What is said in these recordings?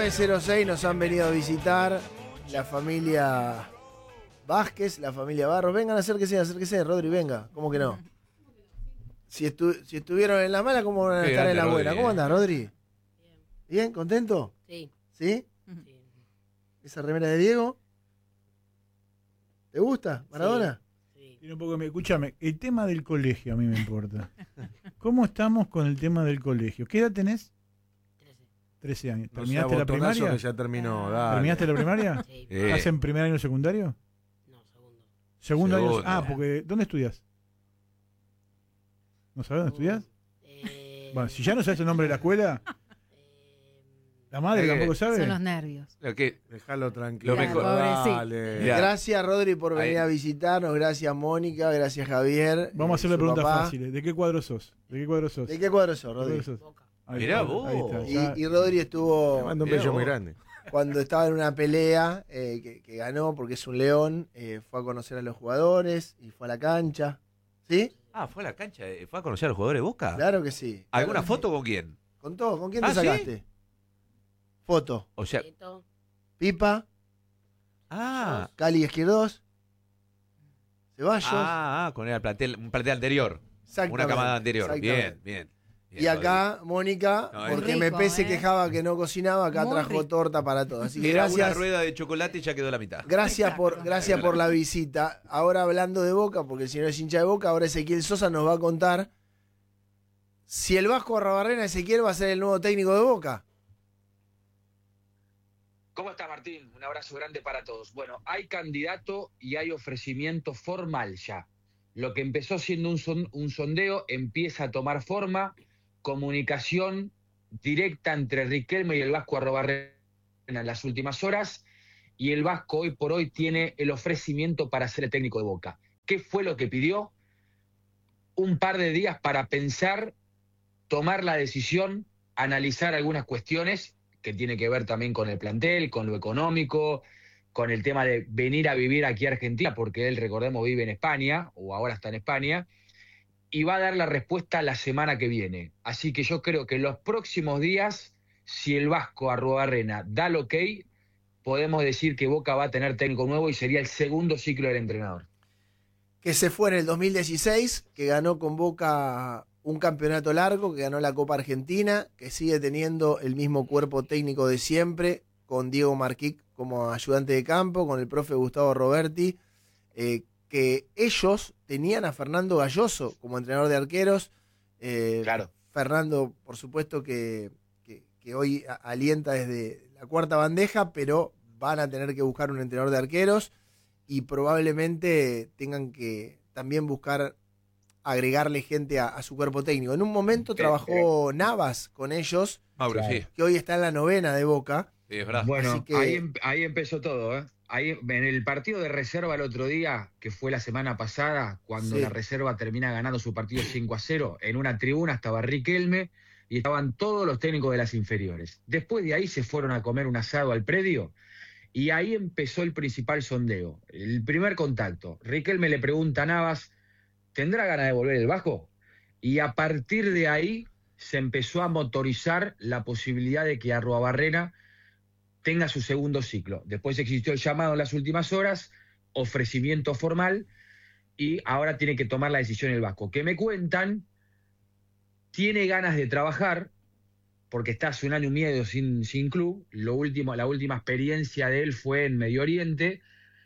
1906 nos han venido a visitar la familia Vázquez, la familia Barros. Vengan, acérquese, Rodri, venga. ¿Cómo que no? Si estuvieron en la mala, ¿cómo van a estar en la buena? ¿Cómo andás, Rodri? ¿Bien? ¿Contento? Sí. ¿Sí? Sí. ¿Esa remera de Diego? ¿Te gusta, Maradona? Sí. Tiene un poco, escúchame, el tema del colegio a mí me importa. ¿Cómo estamos con el tema del colegio? ¿Qué edad tenés? 13 años. ¿Terminaste la primaria? Que ya terminó, dale. ¿Terminaste la primaria? Sí. ¿Estás en primer año secundario? No, segundo. ¿Segundo año? Segundo. Ah, porque ¿dónde estudias? ¿No sabes dónde estudias? Bueno, si ya no sabes el nombre de la escuela, la madre tampoco sabe. Son los nervios. Lo que, Déjalo tranquilo. Lo mejor. Dale. Mirá. Gracias, Rodri, por venir a visitarnos. Gracias, Mónica. Gracias, Javier. Vamos a hacerle su preguntas papá. fáciles. ¿De qué cuadro sos? ¿De qué cuadro sos? ¿De qué cuadro sos, ¿De qué Rodri? cuadro sos? Boca. Ahí Mirá está, vos. ahí está, ya. Y Rodri estuvo... me manda un Mirá beso vos. muy grande. Cuando estaba en una pelea que ganó porque es un león, fue a conocer a los jugadores y fue a la cancha. ¿Sí? Ah, fue a la cancha, fue a conocer a los jugadores de Boca. Claro que sí. ¿Alguna Claro que foto con quién? sí. ¿Con todo? ¿Con quién te ¿Ah, sí? sacaste? Foto. O sea, Cheto. Pipa, Cali Izquierdos, Ceballos. con el plantel, un plantel anterior. Exactamente, Una camada anterior. exactamente. Bien. Y acá, Mónica, No, porque es rico, MP se quejaba que no cocinaba, acá Muy trajo rico. torta para todos. Así que Era una gracias. rueda de chocolate y ya quedó la mitad. Gracias Exacto. por la visita. Ahora hablando de Boca, porque el señor es hincha de Boca, ahora Ezequiel Sosa nos va a contar si el Vasco Arrobarrena, Ezequiel, va a ser el nuevo técnico de Boca. ¿Cómo está, Martín? Un abrazo grande para todos. Bueno, hay candidato y hay ofrecimiento formal ya. Lo que empezó siendo un sondeo empieza a tomar forma, comunicación directa entre Riquelme y el Vasco Arrobarrena en las últimas horas, y el Vasco hoy por hoy tiene el ofrecimiento para ser el técnico de Boca. ¿Qué fue lo que pidió? Un par de días para pensar, tomar la decisión, analizar algunas cuestiones que tiene que ver también con el plantel, con lo económico, con el tema de venir a vivir aquí a Argentina, porque él, recordemos, vive en España, o ahora está en España, y va a dar la respuesta la semana que viene. Así que yo creo que en los próximos días, si el Vasco Arrobarrena da el ok, podemos decir que Boca va a tener técnico nuevo y sería el segundo ciclo del entrenador. Que se fue en el 2016, que ganó con Boca un campeonato largo, que ganó la Copa Argentina, que sigue teniendo el mismo cuerpo técnico de siempre, con Diego Marquic como ayudante de campo, con el profe Gustavo Roberti, que ellos tenían a Fernando Galloso como entrenador de arqueros. Claro. Fernando, por supuesto, que hoy alienta desde la cuarta bandeja, pero van a tener que buscar un entrenador de arqueros y probablemente tengan que también buscar agregarle gente a su cuerpo técnico. En un momento trabajó Navas con ellos, Mauro, Claro. sí. que hoy está en la novena de Boca. Sí, es verdad. Bueno, Así que- ahí empezó todo, ¿eh? Ahí, en el partido de reserva el otro día, que fue la semana pasada, cuando Sí. la reserva termina ganando su partido 5-0, en una tribuna estaba Riquelme y estaban todos los técnicos de las inferiores. Después de ahí se fueron a comer un asado al predio y ahí empezó el principal sondeo. El primer contacto. Riquelme le pregunta a Navas, ¿tendrá ganas de volver el Vasco? Y a partir de ahí se empezó a motorizar la posibilidad de que Arruabarrena tenga su segundo ciclo. Después existió el llamado en las últimas horas, ofrecimiento formal, y ahora tiene que tomar la decisión el Vasco. Que me cuentan, tiene ganas de trabajar, porque está hace un año y medio sin club. La última experiencia de él fue en Medio Oriente,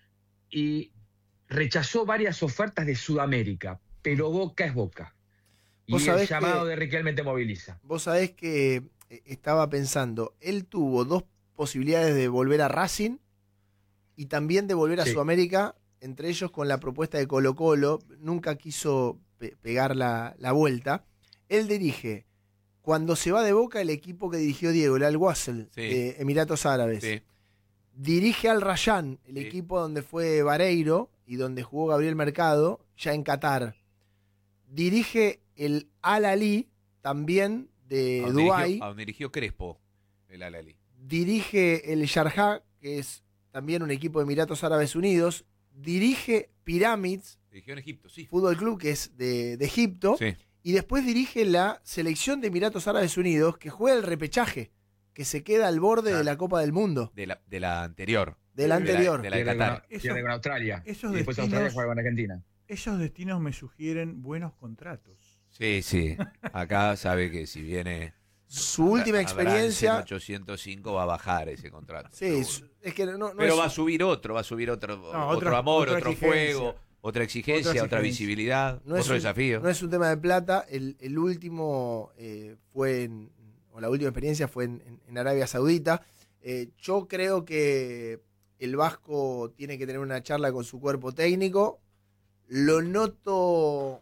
y rechazó varias ofertas de Sudamérica, pero Boca es Boca. Y Vos el sabés llamado que- de Riquelme te moviliza. Vos sabés que estaba pensando, él tuvo dos posibilidades de volver a Racing y también de volver a Sí. Sudamérica, entre ellos con la propuesta de Colo Colo. Nunca quiso pegar la vuelta. Él dirige, cuando se va de Boca, el equipo que dirigió Diego, el Al-Wassel, Sí. de Emiratos Árabes. Sí. Dirige al Rayán, el Sí. equipo donde fue Vareiro y donde jugó Gabriel Mercado, ya en Qatar. Dirige el Al-Ali, también de Dubái. A donde dirigió Crespo, el Al-Ali. Dirige el Sharjah, que es también un equipo de Emiratos Árabes Unidos. Dirige Pyramids Dirigió en Egipto, sí. Fútbol Club, que es de Egipto. Sí. Y después dirige la selección de Emiratos Árabes Unidos, que juega el repechaje, que se queda al borde de la Copa del Mundo. De la anterior. De la anterior. De la de Qatar. Pierde con Australia. Esos Y después Australia juega con Argentina. Esos destinos me sugieren buenos contratos. Sí, sí. Acá sabe que si viene Su última experiencia. 805 va a bajar ese contrato. Sí, seguro. es que no Pero es- va a subir otro otra- amor, otra otro exigencia. fuego, otra exigencia, Otra otra exigencia. visibilidad, no es otro un- desafío. No es un tema de plata. El último o la última experiencia fue en Arabia Saudita. Yo creo que el Vasco tiene que tener una charla con su cuerpo técnico. Lo noto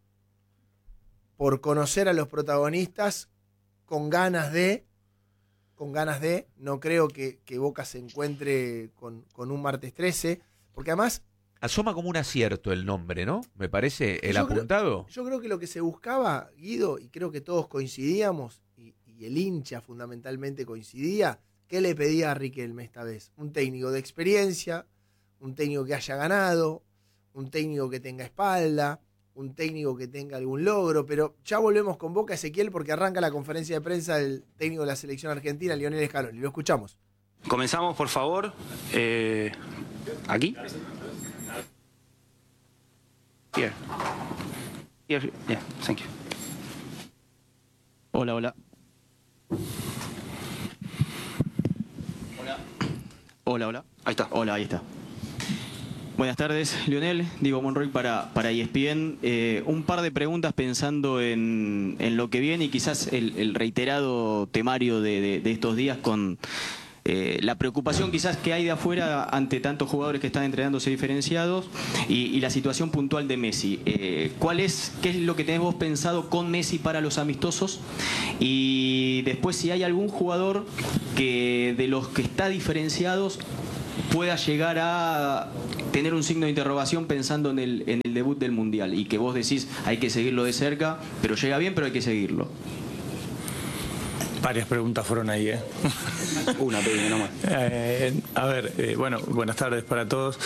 por conocer a los protagonistas con ganas de. No creo que Boca se encuentre con un martes 13. Porque además, Asoma como un acierto el nombre, ¿no? Me parece el Yo creo- apuntado. yo creo que lo que se buscaba, Guido, y creo que todos coincidíamos, y el hincha fundamentalmente coincidía, ¿qué le pedía a Riquelme esta vez? Un técnico de experiencia, un técnico que haya ganado, un técnico que tenga espalda, un técnico que tenga algún logro, pero ya volvemos con Boca, Ezequiel, porque arranca la conferencia de prensa del técnico de la selección argentina, Lionel Scaloni. Lo escuchamos. Comenzamos, por favor. ¿Aquí? Here. Here, yeah, thank you. Hola, hola. Hola, hola. Ahí está. Hola, ahí está. Buenas tardes, Lionel. Diego Monroy para ESPN. Un par de preguntas pensando en lo que viene y quizás el reiterado temario de estos días con la preocupación quizás que hay de afuera ante tantos jugadores que están entrenándose diferenciados y la situación puntual de Messi. ¿Qué es lo que tenés vos pensado con Messi para los amistosos? Y después si hay algún jugador que de los que está diferenciados pueda llegar a tener un signo de interrogación pensando en el debut del Mundial y que vos decís hay que seguirlo de cerca, pero llega bien, pero hay que seguirlo. Varias preguntas fueron ahí, ¿eh? Una, pedime nomás. Bueno, buenas tardes para todos.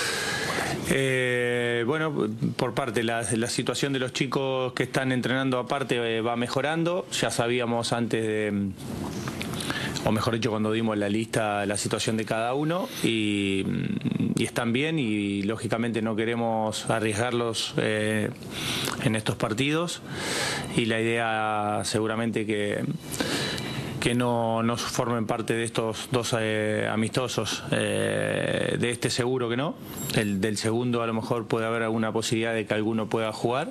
Bueno, por parte, la situación de los chicos que están entrenando aparte va mejorando. Ya sabíamos antes de, o mejor dicho, cuando dimos la lista, la situación de cada uno y están bien y lógicamente no queremos arriesgarlos en estos partidos y la idea seguramente que no formen parte de estos dos amistosos, de este seguro que no, del segundo a lo mejor puede haber alguna posibilidad de que alguno pueda jugar.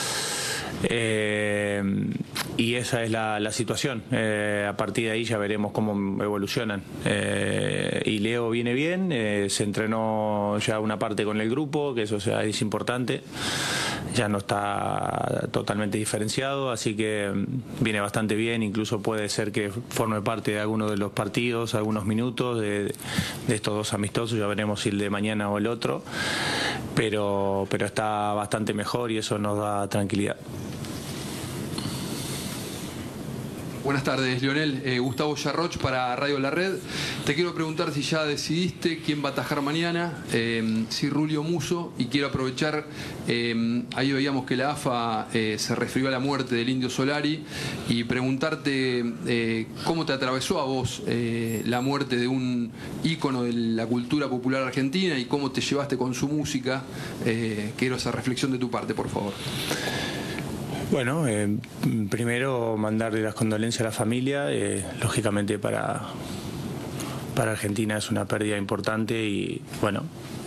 Y esa es la situación. A partir de ahí ya veremos cómo evolucionan. Y Leo viene bien, se entrenó ya una parte con el grupo, que eso es importante. Ya no está totalmente diferenciado, así que viene bastante bien. Incluso puede ser que forme parte de alguno de los partidos, algunos minutos de estos dos amistosos. Ya veremos si el de mañana o el otro. Pero está bastante mejor y eso nos da tranquilidad. Buenas tardes, Lionel. Gustavo Yarroch para Radio La Red. Te quiero preguntar si ya decidiste quién va a atajar mañana, si Rulio Musso, y quiero aprovechar, ahí veíamos que la AFA se refirió a la muerte del Indio Solari, y preguntarte cómo te atravesó a vos la muerte de un ícono de la cultura popular argentina y cómo te llevaste con su música. Quiero esa reflexión de tu parte, por favor. Bueno, primero mandarle las condolencias a la familia. Lógicamente para Argentina es una pérdida importante y bueno,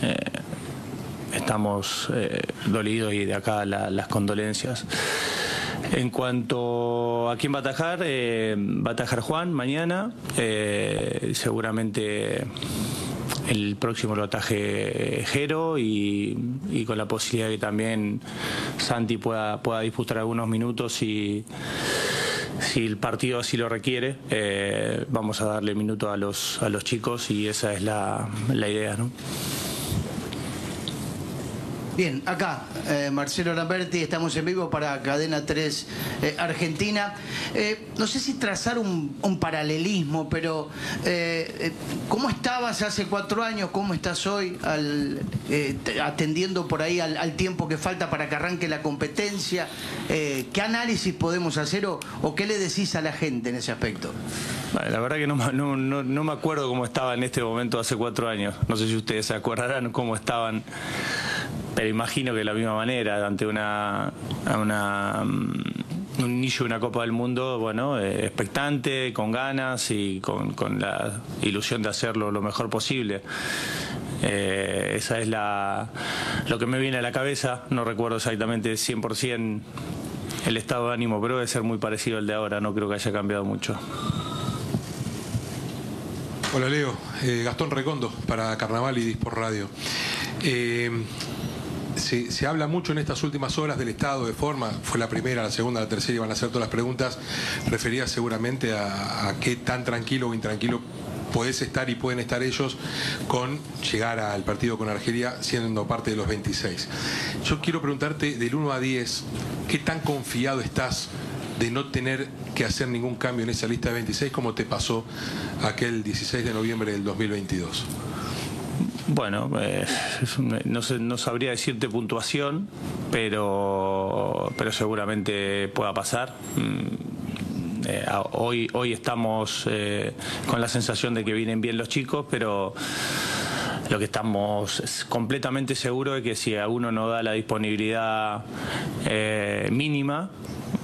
estamos dolidos y de acá las condolencias. En cuanto a quién va a atajar Juan mañana, seguramente el próximo lo ataje Jero y con la posibilidad de que también Santi pueda disputar algunos minutos si el partido así lo requiere. Vamos a darle minutos a los chicos y esa es la idea, ¿no? Bien, acá Marcelo Lamberti, estamos en vivo para Cadena 3 Argentina. No sé si trazar un paralelismo, pero ¿cómo estabas hace 4 años? ¿Cómo estás hoy atendiendo por ahí al tiempo que falta para que arranque la competencia? ¿Qué análisis podemos hacer o qué le decís a la gente en ese aspecto? La verdad que no me acuerdo cómo estaba en este momento hace 4 años. No sé si ustedes se acordarán cómo estaban, pero imagino que de la misma manera, ante un inicio de una Copa del Mundo, bueno, expectante, con ganas y con la ilusión de hacerlo lo mejor posible. Esa es lo que me viene a la cabeza. No recuerdo exactamente 100% el estado de ánimo, pero debe ser muy parecido al de ahora. No creo que haya cambiado mucho. Hola Leo, Gastón Recondo para Carnaval y Dispor Radio. Se habla mucho en estas últimas horas del estado de forma, fue la primera, la segunda, la tercera, iban a hacer todas las preguntas referidas seguramente a qué tan tranquilo o intranquilo podés estar y pueden estar ellos con llegar al partido con Argelia siendo parte de los 26. Yo quiero preguntarte del 1 a 10, ¿qué tan confiado estás de no tener que hacer ningún cambio en esa lista de 26 como te pasó aquel 16 de noviembre del 2022? Bueno, no sabría decirte puntuación, pero seguramente pueda pasar. Hoy estamos con la sensación de que vienen bien los chicos, pero lo que estamos completamente seguros es que si a uno no da la disponibilidad mínima,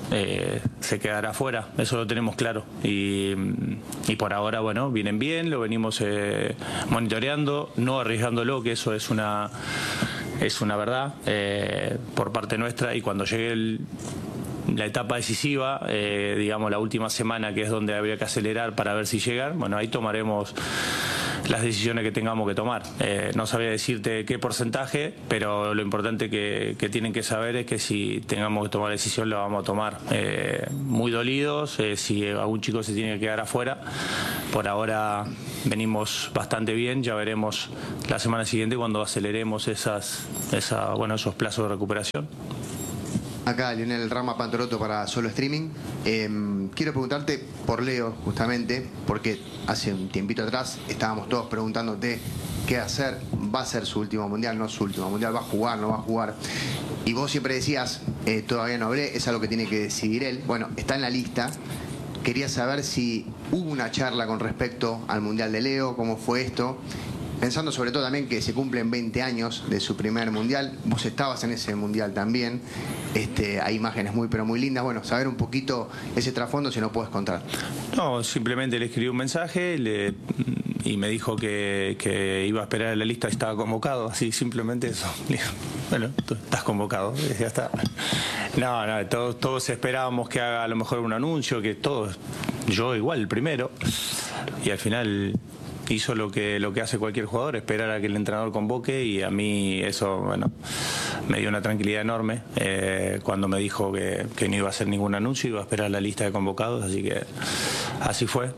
se quedará fuera, eso lo tenemos claro y por ahora, bueno, vienen bien, lo venimos monitoreando, no arriesgándolo, que eso es una verdad por parte nuestra, y cuando llegue la etapa decisiva, digamos la última semana, que es donde habría que acelerar para ver si llegan, bueno, ahí tomaremos las decisiones que tengamos que tomar. No sabría decirte qué porcentaje, pero lo importante que tienen que saber es que si tengamos que tomar decisión, la vamos a tomar. Muy dolidos, si algún chico se tiene que quedar afuera. Por ahora venimos bastante bien, ya veremos la semana siguiente cuando aceleremos esos plazos de recuperación. Acá Lionel Rama Pantoroto para Solo Streaming. Quiero preguntarte por Leo, justamente, porque hace un tiempito atrás estábamos todos preguntándote qué hacer. Va a ser su último mundial, no su último mundial, va a jugar, no va a jugar. Y vos siempre decías, todavía no hablé, es algo que tiene que decidir él. Bueno, está en la lista. Quería saber si hubo una charla con respecto al mundial de Leo, cómo fue esto. Pensando sobre todo también que se cumplen 20 años de su primer mundial. Vos estabas en ese mundial también. Hay imágenes muy pero muy lindas. Bueno, saber un poquito ese trasfondo, si no puedes contar. No, simplemente le escribí un mensaje y me dijo que iba a esperar en la lista y estaba convocado. Así, simplemente eso. Bueno, tú estás convocado, ya está. No, todos esperábamos que haga a lo mejor un anuncio, que todos, yo igual, el primero. Y al final hizo lo que hace cualquier jugador, esperar a que el entrenador convoque, y a mí eso, bueno, me dio una tranquilidad enorme cuando me dijo que no iba a hacer ningún anuncio, iba a esperar la lista de convocados, así que así fue.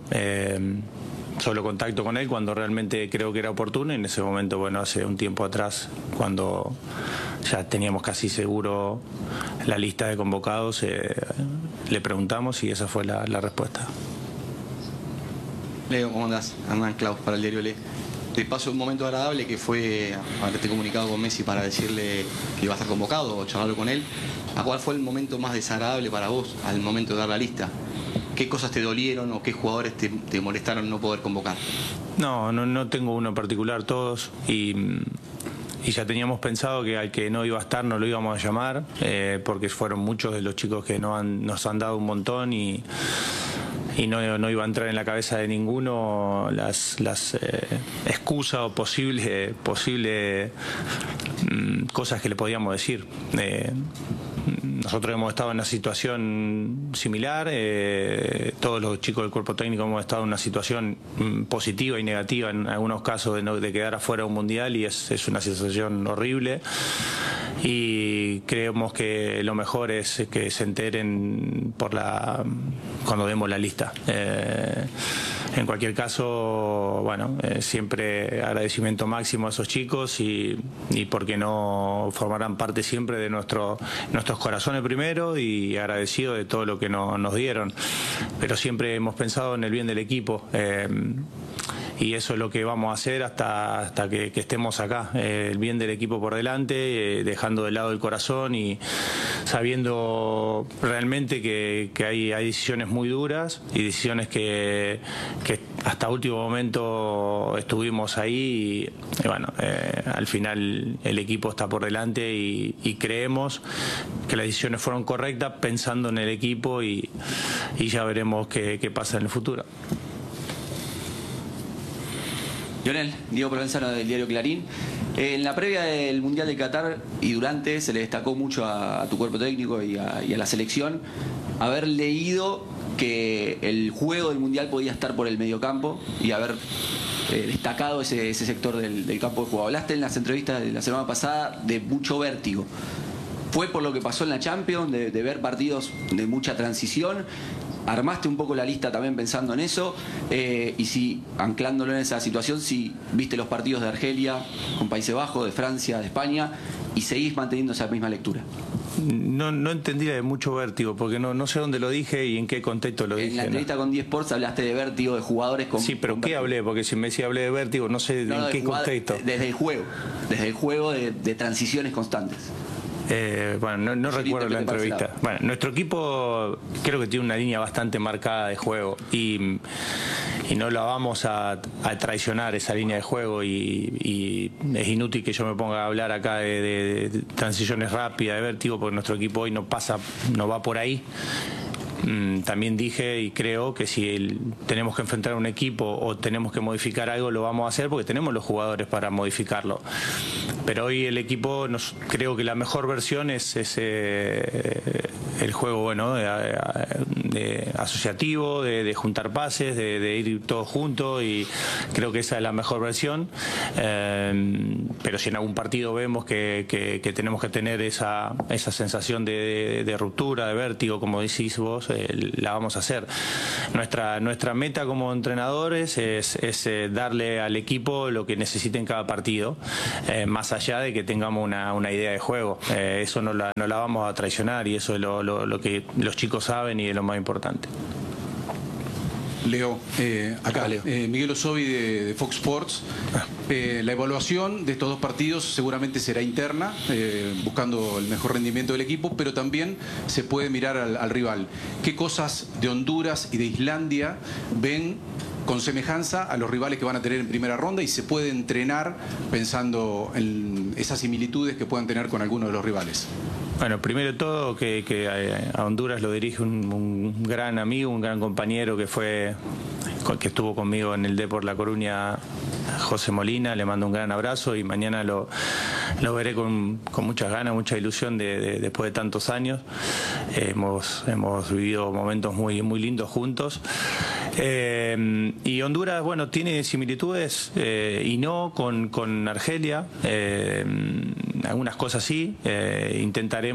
Solo contacto con él cuando realmente creo que era oportuno, y en ese momento, bueno, hace un tiempo atrás, cuando ya teníamos casi seguro la lista de convocados, le preguntamos y esa fue la respuesta. Leo, ¿cómo andás? Hernán Claus para el diario Le. Te paso un momento agradable que fue haberte comunicado con Messi para decirle que iba a estar convocado o charlarlo con él. ¿A cuál fue el momento más desagradable para vos al momento de dar la lista? ¿Qué cosas te dolieron o qué jugadores te molestaron no poder convocar? No tengo uno en particular, todos, y ya teníamos pensado que al que no iba a estar no lo íbamos a llamar, porque fueron muchos de los chicos que nos han dado un montón, y no iba a entrar en la cabeza de ninguno las excusas o posible cosas que le podíamos decir. Nosotros hemos estado en una situación similar, todos los chicos del cuerpo técnico hemos estado en una situación positiva y negativa en algunos casos de quedar afuera de un mundial, y es una sensación horrible, y creemos que lo mejor es que se enteren cuando demos la lista. En cualquier caso, bueno, siempre agradecimiento máximo a esos chicos y porque no formarán parte siempre de nuestros corazones primero, y agradecido de todo lo que nos dieron. Pero siempre hemos pensado en el bien del equipo. Y eso es lo que vamos a hacer hasta que estemos acá, el bien del equipo por delante, dejando de lado el corazón y sabiendo realmente que hay decisiones muy duras y decisiones que hasta último momento estuvimos ahí y bueno, al final el equipo está por delante y creemos que las decisiones fueron correctas pensando en el equipo y ya veremos qué pasa en el futuro. Lionel, Diego Provenzano del diario Clarín. En la previa del Mundial de Qatar y durante se le destacó mucho a tu cuerpo técnico y a la selección haber leído que el juego del Mundial podía estar por el mediocampo y haber destacado ese sector del campo de juego. Hablaste en las entrevistas de la semana pasada de mucho vértigo. ¿Fue por lo que pasó en la Champions, de ver partidos de mucha transición? ¿Armaste un poco la lista también pensando en eso? Y si, anclándolo en esa situación, si viste los partidos de Argelia con Países Bajos, de Francia, de España, y seguís manteniendo esa misma lectura. No entendí de mucho vértigo, porque no sé dónde lo dije y en qué contexto lo dije. En la entrevista con 10 Sports hablaste de vértigo, de jugadores con... Sí, pero ¿qué hablé? Porque si me decía hablé de vértigo, no sé en qué contexto. Desde el juego de transiciones constantes. Bueno, no recuerdo la entrevista. Bueno, nuestro equipo creo que tiene una línea bastante marcada de juego y no la vamos a traicionar esa línea de juego y es inútil que yo me ponga a hablar acá de transiciones rápidas, de vértigo, porque nuestro equipo hoy no va por ahí. También dije y creo que si tenemos que enfrentar a un equipo o tenemos que modificar algo, lo vamos a hacer porque tenemos los jugadores para modificarlo. Pero hoy el equipo, creo que la mejor versión es el juego bueno de asociativo, de juntar pases, de ir todos juntos, y creo que esa es la mejor versión. Pero si en algún partido vemos que tenemos que tener esa sensación de ruptura, de vértigo, como decís vos, la vamos a hacer. Nuestra meta como entrenadores es darle al equipo lo que necesite en cada partido, más allá de que tengamos una idea de juego. Eso no la vamos a traicionar, y eso es lo que los chicos saben y es lo más importante. Leo, acá, Leo. Miguel Osovi de Fox Sports. La evaluación de estos dos partidos seguramente será interna, buscando el mejor rendimiento del equipo, pero también se puede mirar al rival. ¿Qué cosas de Honduras y de Islandia ven con semejanza a los rivales que van a tener en primera ronda, y se puede entrenar pensando en esas similitudes que puedan tener con algunos de los rivales? Bueno, primero de todo que a Honduras lo dirige un gran amigo, un gran compañero que estuvo conmigo en el Depor La Coruña, José Molina. Le mando un gran abrazo y mañana lo veré con muchas ganas, mucha ilusión después de tantos años. Hemos vivido momentos muy, muy lindos juntos. Y Honduras, bueno, tiene similitudes y no con Argelia. Algunas cosas sí. Intentaremos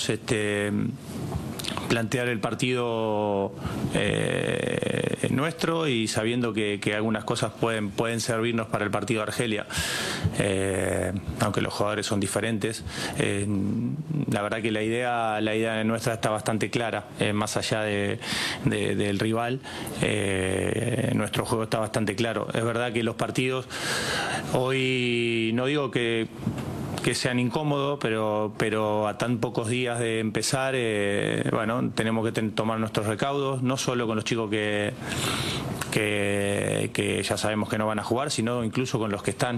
plantear el partido nuestro, y sabiendo que algunas cosas pueden servirnos para el partido de Argelia, aunque los jugadores son diferentes. La verdad que la idea nuestra está bastante clara, más allá del rival. Nuestro juego está bastante claro. Es verdad que los partidos hoy, no digo que sean incómodos, pero a tan pocos días de empezar, bueno, tenemos que tomar nuestros recaudos, no solo con los chicos que ya sabemos que no van a jugar, sino incluso con los que están.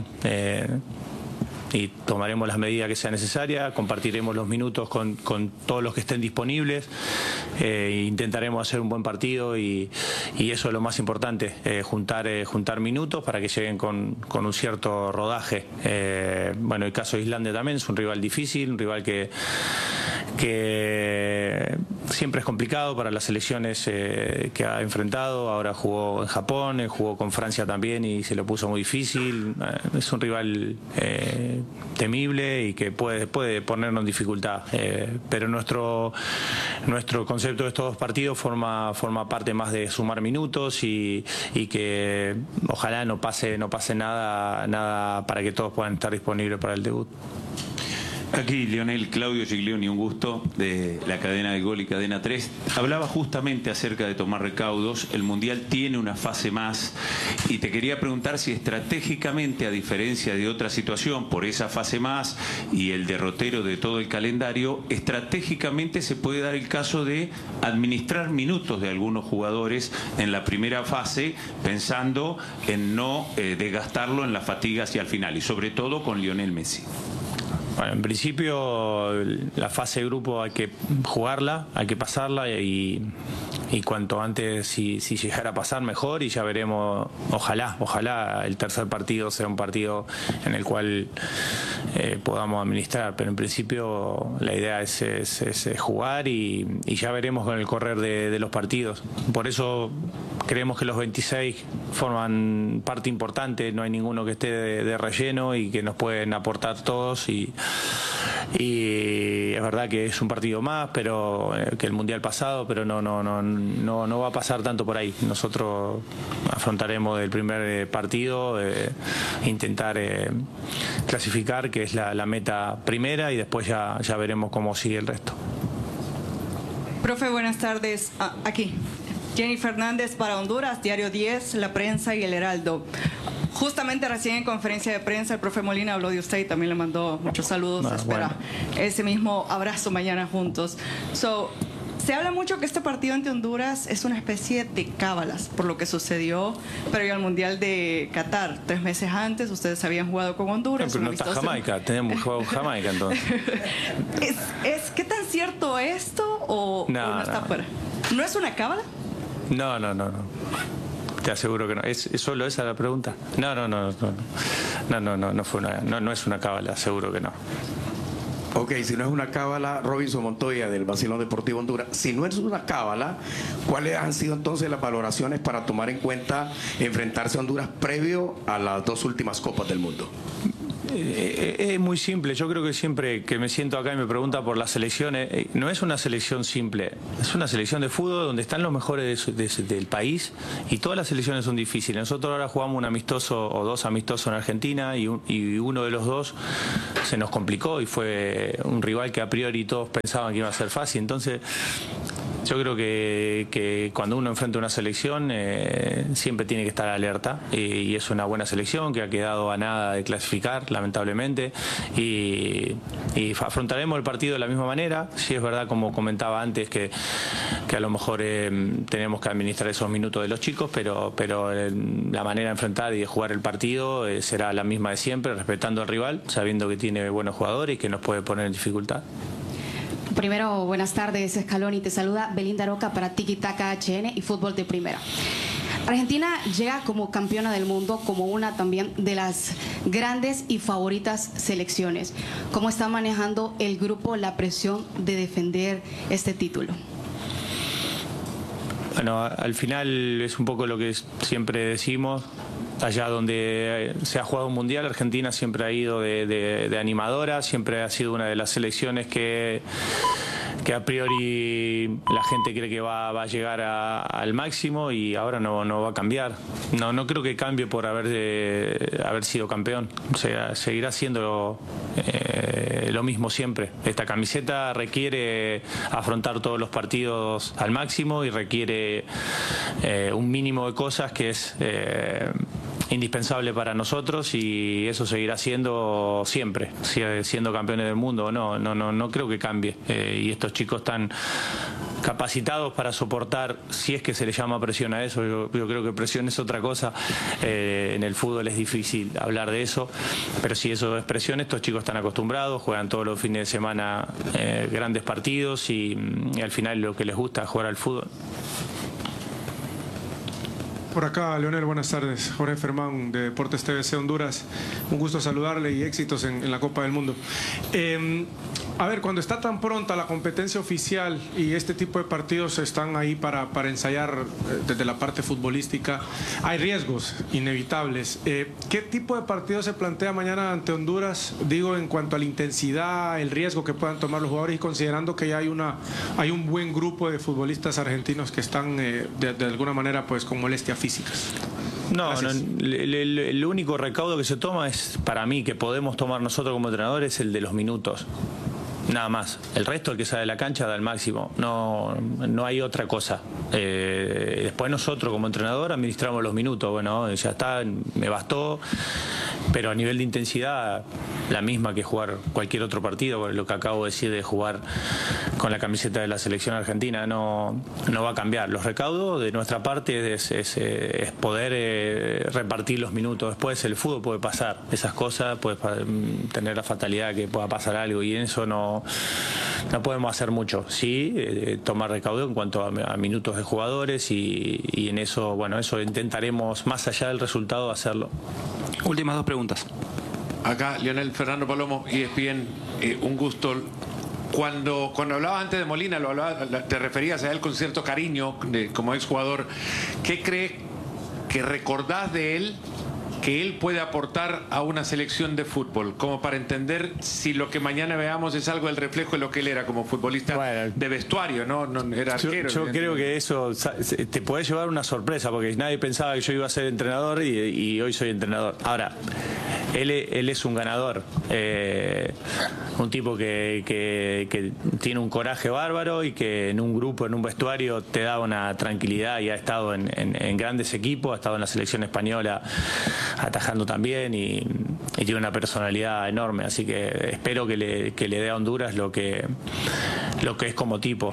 Y tomaremos las medidas que sean necesarias, compartiremos los minutos con todos los que estén disponibles, intentaremos hacer un buen partido y eso es lo más importante, juntar minutos para que lleguen con un cierto rodaje. Bueno, el caso de Islandia también es un rival difícil, un rival que que siempre es complicado para las selecciones que ha enfrentado. Ahora jugó en Japón, jugó con Francia también y se lo puso muy difícil. Es un rival temible y que puede ponernos en dificultad. Pero nuestro concepto de estos dos partidos forma parte más de sumar minutos y que ojalá no pase nada para que todos puedan estar disponibles para el debut. Aquí Lionel, Claudio Giglioni, un gusto, de la cadena de Gol y Cadena 3. Hablaba justamente acerca de tomar recaudos. El Mundial tiene una fase más y te quería preguntar si estratégicamente, a diferencia de otra situación, por esa fase más y el derrotero de todo el calendario, estratégicamente se puede dar el caso de administrar minutos de algunos jugadores en la primera fase, pensando en no desgastarlo en la fatiga hacia el final, y sobre todo con Lionel Messi. Bueno, en principio la fase de grupo hay que jugarla, hay que pasarla y cuanto antes si llegara a pasar mejor, y ya veremos, ojalá el tercer partido sea un partido en el cual podamos administrar, pero en principio la idea es jugar y ya veremos con el correr de los partidos. Por eso creemos que los 26 forman parte importante, no hay ninguno que esté de relleno y que nos pueden aportar todos y es verdad que es un partido más pero que el Mundial pasado, pero no va a pasar tanto por ahí. Nosotros afrontaremos el primer partido, intentar clasificar, que es la meta primera, y después ya veremos cómo sigue el resto. Profe, buenas tardes. Aquí Jenny Fernández para Honduras, Diario 10, La Prensa y El Heraldo. Justamente recién en conferencia de prensa el profe Molina habló de usted y también le mandó muchos saludos. Espera ese mismo abrazo mañana juntos. Se habla mucho que este partido ante Honduras es una especie de cábalas por lo que sucedió previo al Mundial de Qatar. 3 meses antes ustedes habían jugado con Honduras. Pero no está Jamaica, tenemos jugado con Jamaica entonces. ¿Qué tan cierto esto o no está fuera? ¿No es una cábala? No. Te aseguro que no. ¿Es solo esa la pregunta? No es una cábala, seguro que no. Ok, si no es una cábala, Robinson Montoya del Basilón Deportivo Honduras, si no es una cábala, ¿cuáles han sido entonces las valoraciones para tomar en cuenta enfrentarse a Honduras previo a las 2 últimas Copas del Mundo? Es muy simple. Yo creo que siempre que me siento acá y me pregunta por las selecciones, no es una selección simple, es una selección de fútbol donde están los mejores del país, y todas las selecciones son difíciles. Nosotros ahora jugamos un amistoso o 2 amistosos en Argentina y uno de los 2 se nos complicó y fue un rival que a priori todos pensaban que iba a ser fácil. Entonces yo creo que cuando uno enfrenta una selección siempre tiene que estar alerta, y es una buena selección que ha quedado a nada de clasificar, lamentablemente, y afrontaremos el partido de la misma manera. Sí, es verdad, como comentaba antes, que a lo mejor tenemos que administrar esos minutos de los chicos, pero la manera de enfrentar y de jugar el partido será la misma de siempre, respetando al rival, sabiendo que tiene buenos jugadores y que nos puede poner en dificultad. Primero, buenas tardes, Scaloni. Te saluda Belinda Roca para Tiki Taka HN y Fútbol de Primera. Argentina llega como campeona del mundo, como una también de las grandes y favoritas selecciones. ¿Cómo está manejando el grupo la presión de defender este título? Bueno, al final es un poco lo que siempre decimos. Allá donde se ha jugado un mundial, Argentina siempre ha ido de animadora, siempre ha sido una de las selecciones que a priori la gente cree que va a llegar al máximo, y ahora no va a cambiar. No creo que cambie por haber sido campeón. O sea, seguirá siendo lo mismo siempre. Esta camiseta requiere afrontar todos los partidos al máximo y requiere un mínimo de cosas que es indispensable para nosotros, y eso seguirá siendo siempre, siendo campeones del mundo. No creo que cambie, y estos chicos están capacitados para soportar, si es que se les llama presión a eso. Yo creo que presión es otra cosa. En el fútbol es difícil hablar de eso, pero si eso es presión, estos chicos están acostumbrados, juegan todos los fines de semana grandes partidos, y al final lo que les gusta es jugar al fútbol. Por acá, Leonel, buenas tardes. Jorge Fermán, de Deportes TVC Honduras. Un gusto saludarle y éxitos en la Copa del Mundo. A ver, cuando está tan pronta la competencia oficial y este tipo de partidos están ahí para ensayar desde la parte futbolística, hay riesgos inevitables. ¿Qué tipo de partido se plantea mañana ante Honduras? Digo, en cuanto a la intensidad, el riesgo que puedan tomar los jugadores y considerando que ya hay un buen grupo de futbolistas argentinos que están de alguna manera pues con molestias físicas. No, el único recaudo que se toma es, para mí, que podemos tomar nosotros como entrenadores, el de los minutos. Nada más. El resto, el que sale de la cancha, da el máximo. No hay otra cosa. Después nosotros como entrenador administramos los minutos. Bueno, ya está, me bastó. Pero a nivel de intensidad, la misma que jugar cualquier otro partido. Lo que acabo de decir de jugar con la camiseta de la selección argentina no va a cambiar. Los recaudos de nuestra parte es poder repartir los minutos. Después el fútbol puede pasar esas cosas, puede tener la fatalidad que pueda pasar algo, y en eso no podemos hacer mucho. Sí, tomar recaudo en cuanto a minutos de jugadores, y en eso, bueno, eso intentaremos, más allá del resultado, hacerlo. Últimas dos preguntas. Acá, Leonel, Fernando Palomo, ESPN, un gusto. Cuando hablabas antes de Molina, te referías a él con cierto cariño como exjugador. ¿Qué crees que recordás de él que él puede aportar a una selección de fútbol? Como para entender si lo que mañana veamos es algo del reflejo de lo que él era como futbolista, de vestuario, ¿no? Era arquero. Yo creo que eso te puede llevar una sorpresa, porque nadie pensaba que yo iba a ser entrenador y hoy soy entrenador. Ahora, él es un ganador, un tipo que tiene un coraje bárbaro y que en un grupo, en un vestuario, te da una tranquilidad, y ha estado en grandes equipos, ha estado en la selección española atajando también, y tiene una personalidad enorme, así que espero que le dé a Honduras lo que es como tipo,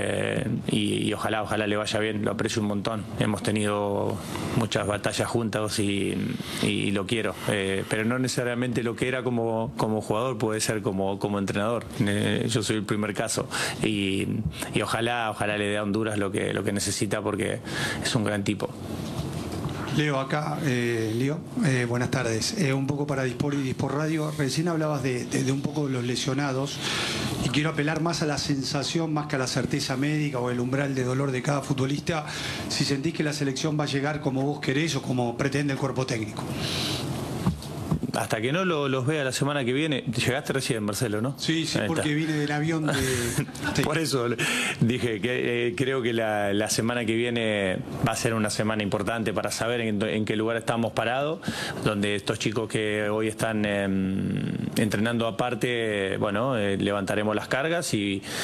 y ojalá le vaya bien. Lo aprecio un montón, hemos tenido muchas batallas juntos y lo quiero, pero no necesariamente lo que era como jugador puede ser como entrenador. Yo soy el primer caso, y ojalá le dé a Honduras lo que necesita, porque es un gran tipo. Leo, acá, Leo, buenas tardes. Un poco para Dispor y Dispor Radio. Recién hablabas de un poco de los lesionados, y quiero apelar más a la sensación, más que a la certeza médica o el umbral de dolor de cada futbolista, si sentís que la selección va a llegar como vos querés o como pretende el cuerpo técnico. Hasta que no los vea la semana que viene. Llegaste recién, Marcelo, ¿no? Sí, porque vine del avión de... Por eso dije que creo que la semana que viene va a ser una semana importante para saber en qué lugar estamos parados, donde estos chicos que hoy están entrenando aparte, bueno, levantaremos las cargas y